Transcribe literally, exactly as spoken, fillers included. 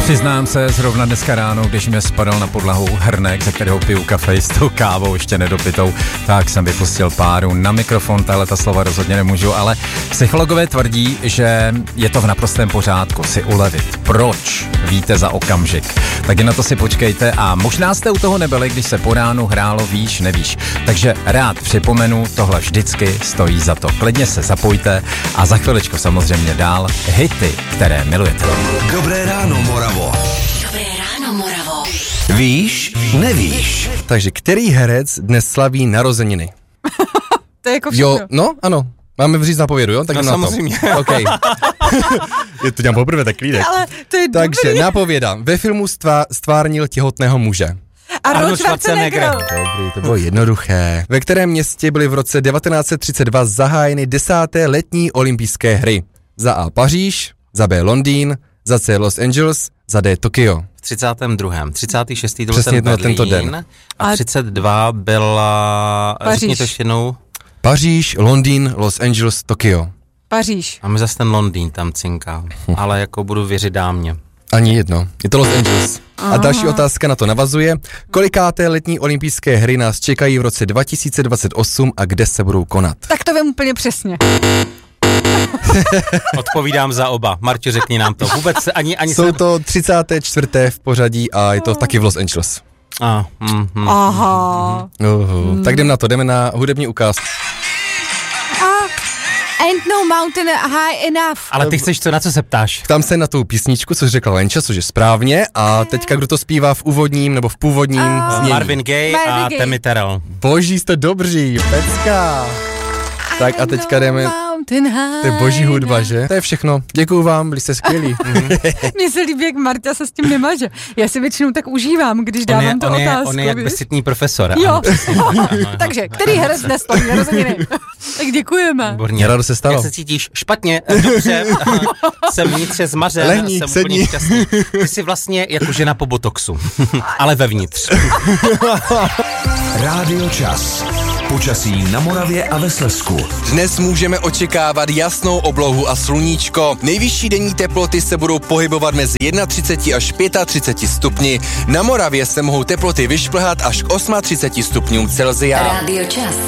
Přiznám se, zrovna dneska ráno, když mě spadal na podlahu hrnek, ze kterého piju kafe s tou kávou ještě nedopitou, tak jsem vypustil páru na mikrofon, tahle ta slova rozhodně nemůžu, ale psychologové tvrdí, že je to v naprostém pořádku si ulevit. Proč? Víte za okamžik. Tak na to si počkejte a možná jste u toho nebyli, když se po ránu hrálo víš, nevíš. Takže rád připomenu, tohle vždycky stojí za to. Klidně se zapojte a za chviličku samozřejmě dál hity, které milujete. Dobré ráno, Moravo. Dobré ráno, Moravo. Víš, nevíš. Takže který herec dnes slaví narozeniny? To je jako všechno. Jo, no, ano. Máme říct na povědu, jo? Tak no na samozřejmě. To. OK. Je to dělám poprvé, tak klídek. Ale to je Takže dobrý. nápověda. Ve filmu stvá, stvárnil těhotného muže. Arnold Schwarzenegger. Dobrý, to bylo jednoduché. Ve kterém městě byly v roce devatenáct set třicet dva zahájeny desáté letní olympijské hry? Za A Paříž, za B Londýn, za C Los Angeles, za D Tokio. V třicátém druhém. třicátý šestý to byl Přesně ten to, tento Berlín. den. A třicet dva byla... Paříž. Řekni to ještě jednou. Paříž, Londýn, Los Angeles, Tokio. Paříž. A mi zase ten Londýn tam cinká. Ale jako budu věřit dámě. Ani jedno. Je to Los Angeles. A další otázka na to navazuje. Kolikáté letní olympijské hry nás čekají v roce dva tisíce dvacet osm a kde se budou konat? Tak to vím úplně přesně. Odpovídám za oba. Marťo, řekni nám to. Vůbec se ani... ani Jsou se... to třicáté čtvrté v pořadí a je to taky v Los Angeles. A, mm, mm. Aha. Uhu. Hmm. Tak jdem na to, jdeme na hudební ukázku. Ain't no mountain high enough. Ale ty chceš co, na co se ptáš? Tam se na tu písničku, což řekla Lenča, což je správně, a teďka kdo to zpívá v úvodním nebo v původním A- znění? Marvin Gaye Marvin a Gaye. Tammy Terrell. Boží, jste dobří, pecka. Tak a teďka jdeme, to je boží hudba, že? To je všechno, děkuju vám, byli jste skvělí. Mně se líbí, jak Marta se s tím nemaže. Já si většinou tak užívám, když On dávám je, tu on, je, otázku. on je jak víš? bezcitný profesor. Jo, Ano, přesně, ano, ano. takže, který herec dnes slaví narozeniny? Tak děkujeme. Výborně. Rádo se stalo. Jak se cítíš? Špatně, dobře, jsem vnitř zmařen, Lehni, jsem sedni. úplně šťastný. Ty jsi vlastně jako žena po botoxu, ale vevnitř. Rádio Čas. Počasí na Moravě a ve Slezsku. Dnes můžeme očekávat jasnou oblohu a sluníčko. Nejvyšší denní teploty se budou pohybovat mezi třicet jedna až třicet pět stupni. Na Moravě se mohou teploty vyšplhat až k třicet osm stupňům Celsia. Rádio Čas.